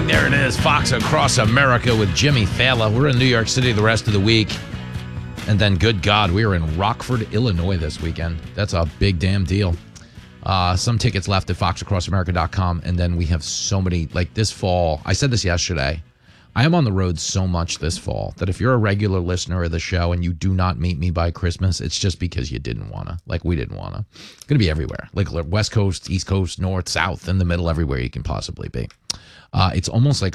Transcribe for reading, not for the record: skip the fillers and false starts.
morning. There it is, Fox Across America with Jimmy Fallon. We're in New York City the rest of the week. And then, good God, we are in Rockford, Illinois this weekend. That's a big damn deal. Some tickets left at foxacrossamerica.com. And then we have so many, like this fall. I said this yesterday. I am on the road so much this fall that if you're a regular listener of the show and you do not meet me by Christmas, it's just because you didn't want to. Like, we didn't want to. It's going to be everywhere. Like, West Coast, East Coast, North, South, in the middle, everywhere you can possibly be. It's almost like